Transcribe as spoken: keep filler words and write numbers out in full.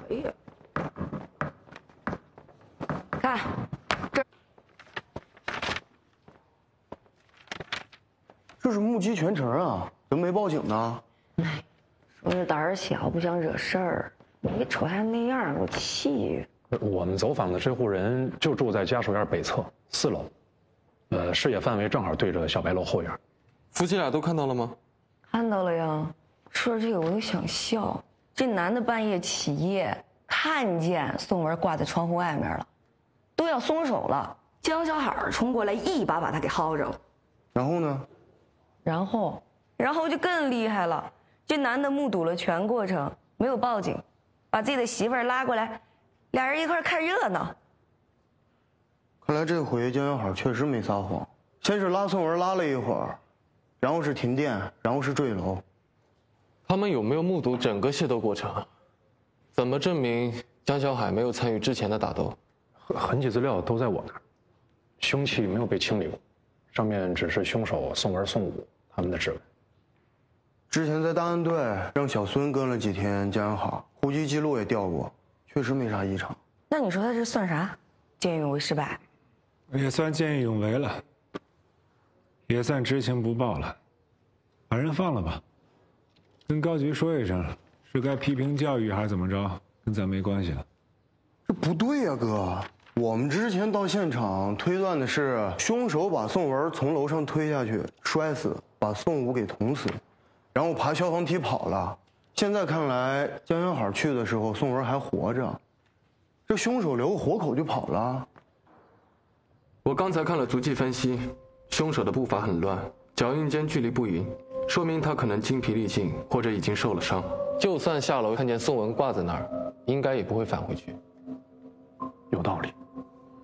可以。看，这这是目击全程啊，怎么没报警呢？ 哎，说是胆儿小，不想惹事儿。你瞅他那样，给我气。 我们走访的这户人就住在家属院北侧四楼，呃，视野范围正好对着小白楼后院。 夫妻俩都看到了吗？ 看到了呀。说到这个我都想笑。这男的半夜起夜，看见宋文挂在窗户外面了，都要松手了。江小海冲过来，一把把他给薅着了。 然后呢？ 然后，然后就更厉害了。这男的目睹了全过程，没有报警，把自己的媳妇儿拉过来，俩人一块看热闹。 看来这回江小海确实没撒谎，先是拉宋文拉了一会儿，然后是停电，然后是坠楼。 他们有没有目睹整个械斗过程？怎么证明江小海没有参与之前的打斗？ 痕迹资料都在我那儿，凶器没有被清理过，上面只是凶手宋文、宋武他们的指纹。 之前在档案队让小孙跟了几天江小海，户籍记录也调过，确实没啥异常。 那你说他这算啥？见义勇为失败？ 也算见义勇为了，也算知情不报了，把人放了吧。跟高局说一声，是该批评教育还是怎么着，跟咱没关系了。 这不对呀，哥！我们之前到现场推断的是，凶手把宋文从楼上推下去，摔死，把宋武给捅死，然后爬消防梯跑了。现在看来，江小海去的时候，宋文还活着，这凶手留个活口就跑了。 我刚才看了足迹分析，凶手的步伐很乱，脚印间距离不匀，说明他可能精疲力尽，或者已经受了伤。就算下楼看见宋文挂在那儿，应该也不会返回去。 有道理。